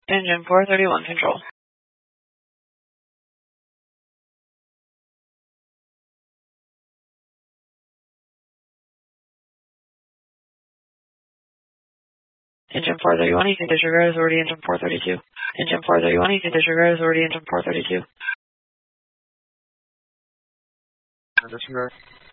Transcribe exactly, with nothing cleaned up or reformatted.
Engine four thirty-one, control. Engine four thirty-one, you can disregard authority, engine four thirty-two. Engine four thirty-one, you can disregard authority, engine four thirty-two. Disregard.